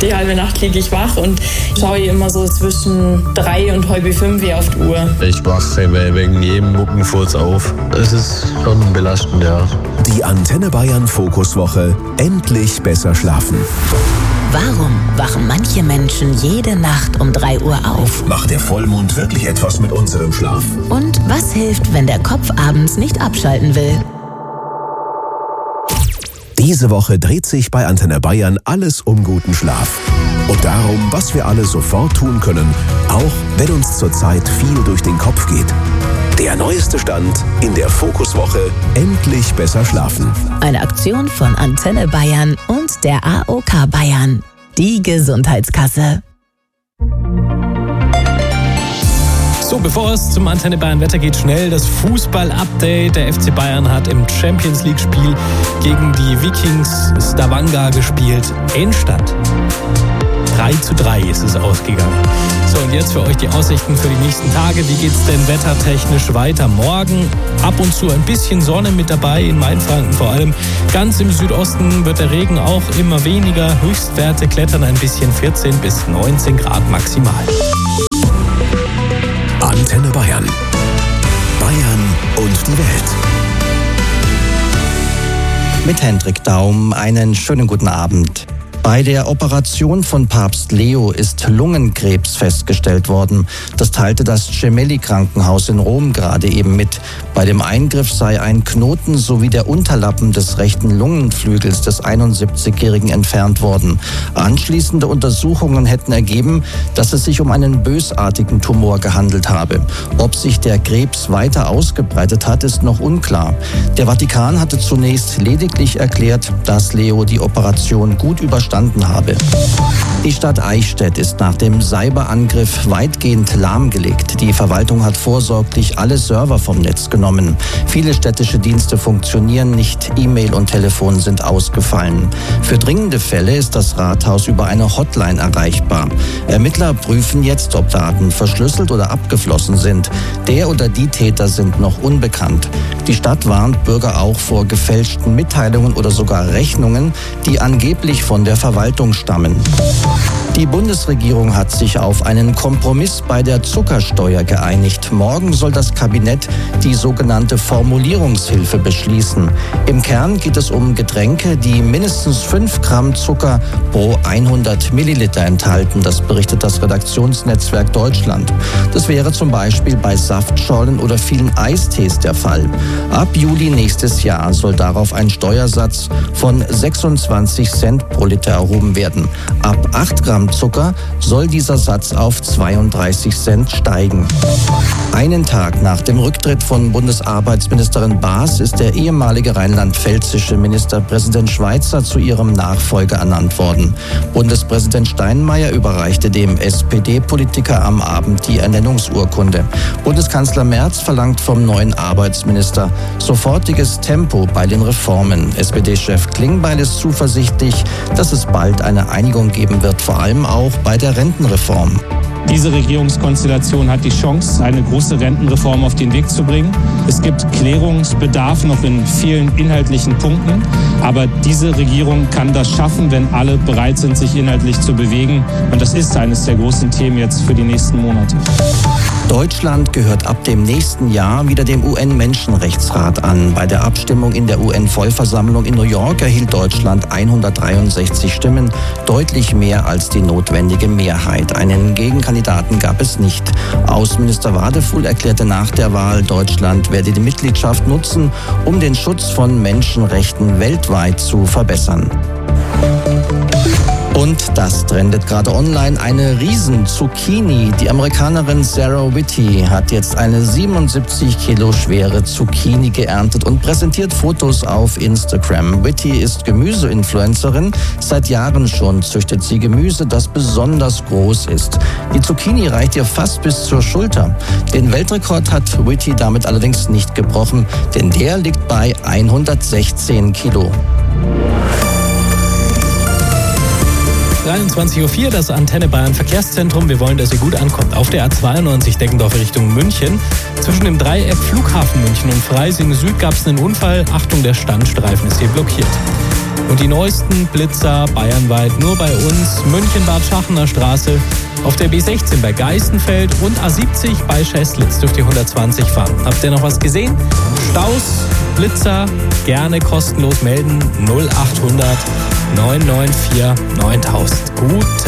Die halbe Nacht liege ich wach und schaue immer so zwischen 3 und halb 5 auf die Uhr. Ich wache wegen jedem Muckenfurz auf. Es ist schon belastend, ja. Die Antenne Bayern Fokuswoche. Endlich besser schlafen. Warum wachen manche Menschen jede Nacht um 3 Uhr auf? Macht der Vollmond wirklich etwas mit unserem Schlaf? Und was hilft, wenn der Kopf abends nicht abschalten will? Diese Woche dreht sich bei Antenne Bayern alles um guten Schlaf. Und darum, was wir alle sofort tun können, auch wenn uns zurzeit viel durch den Kopf geht. Der neueste Stand in der Fokuswoche Endlich besser schlafen. Eine Aktion von Antenne Bayern und der AOK Bayern. Die Gesundheitskasse. So, bevor es zum Antenne Bayern Wetter geht, schnell das Fußball-Update. Der FC Bayern hat im Champions-League-Spiel gegen die Vikings Stavanger gespielt. Endstand 3:3 ist es ausgegangen. So, und jetzt für euch die Aussichten für die nächsten Tage. Wie geht's denn wettertechnisch weiter? Morgen ab und zu ein bisschen Sonne mit dabei, in Mainfranken vor allem. Ganz im Südosten wird der Regen auch immer weniger. Höchstwerte klettern ein bisschen, 14 bis 19 Grad maximal. Antenne Bayern. Bayern und die Welt. Mit Hendrik Daum einen schönen guten Abend. Bei der Operation von Papst Leo ist Lungenkrebs festgestellt worden. Das teilte das Gemelli-Krankenhaus in Rom gerade eben mit. Bei dem Eingriff sei ein Knoten sowie der Unterlappen des rechten Lungenflügels des 71-Jährigen entfernt worden. Anschließende Untersuchungen hätten ergeben, dass es sich um einen bösartigen Tumor gehandelt habe. Ob sich der Krebs weiter ausgebreitet hat, ist noch unklar. Der Vatikan hatte zunächst lediglich erklärt, dass Leo die Operation gut überstanden habe. Die Stadt Eichstätt ist nach dem Cyberangriff weitgehend lahmgelegt. Die Verwaltung hat vorsorglich alle Server vom Netz genommen. Viele städtische Dienste funktionieren nicht, E-Mail und Telefon sind ausgefallen. Für dringende Fälle ist das Rathaus über eine Hotline erreichbar. Ermittler prüfen jetzt, ob Daten verschlüsselt oder abgeflossen sind. Der oder die Täter sind noch unbekannt. Die Stadt warnt Bürger auch vor gefälschten Mitteilungen oder sogar Rechnungen, die angeblich von der Verwaltung stammen. Die Bundesregierung hat sich auf einen Kompromiss bei der Zuckersteuer geeinigt. Morgen soll das Kabinett die sogenannte Formulierungshilfe beschließen. Im Kern geht es um Getränke, die mindestens 5 Gramm Zucker pro 100 Milliliter enthalten. Das berichtet das Redaktionsnetzwerk Deutschland. Das wäre zum Beispiel bei Saftschorlen oder vielen Eistees der Fall. Ab Juli nächstes Jahr soll darauf ein Steuersatz von 26 Cent pro Liter erhoben werden. Ab 8 Gramm Zucker soll dieser Satz auf 32 Cent steigen. Einen Tag nach dem Rücktritt von Bundesarbeitsministerin Baas ist der ehemalige rheinland-pfälzische Ministerpräsident Schweizer zu ihrem Nachfolger ernannt worden. Bundespräsident Steinmeier überreichte dem SPD-Politiker am Abend die Ernennungsurkunde. Bundeskanzler Merz verlangt vom neuen Arbeitsminister sofortiges Tempo bei den Reformen. SPD-Chef Klingbeil ist zuversichtlich, dass es bald eine Einigung geben wird, vor allem auch bei der Rentenreform. Diese Regierungskonstellation hat die Chance, eine große Rentenreform auf den Weg zu bringen. Es gibt Klärungsbedarf noch in vielen inhaltlichen Punkten, aber diese Regierung kann das schaffen, wenn alle bereit sind, sich inhaltlich zu bewegen. Und das ist eines der großen Themen jetzt für die nächsten Monate. Deutschland gehört ab dem nächsten Jahr wieder dem UN-Menschenrechtsrat an. Bei der Abstimmung in der UN-Vollversammlung in New York erhielt Deutschland 163 Stimmen, deutlich mehr als die notwendige Mehrheit. Einen Gegenkandidaten gab es nicht. Außenminister Wadefuhl erklärte nach der Wahl, Deutschland werde die Mitgliedschaft nutzen, um den Schutz von Menschenrechten weltweit zu verbessern. Und das trendet gerade online, eine Riesen-Zucchini. Die Amerikanerin Sarah Whitty hat jetzt eine 77 Kilo schwere Zucchini geerntet und präsentiert Fotos auf Instagram. Whitty ist Gemüseinfluencerin. Seit Jahren schon züchtet sie Gemüse, das besonders groß ist. Die Zucchini reicht ihr fast bis zur Schulter. Den Weltrekord hat Whitty damit allerdings nicht gebrochen, denn der liegt bei 116 Kilo. 23:04 Uhr, das Antenne Bayern Verkehrszentrum. Wir wollen, dass ihr gut ankommt. Auf der A92 Deggendorf Richtung München. Zwischen dem Dreieck Flughafen München und Freising Süd gab es einen Unfall. Achtung, der Standstreifen ist hier blockiert. Und die neuesten Blitzer bayernweit nur bei uns. München-Bad Schachener Straße, auf der B16 bei Geißenfeld und A70 bei Scheßlitz dürft ihr 120 fahren. Habt ihr noch was gesehen? Staus, Blitzer, gerne kostenlos melden. 0800 994 9000. Gut.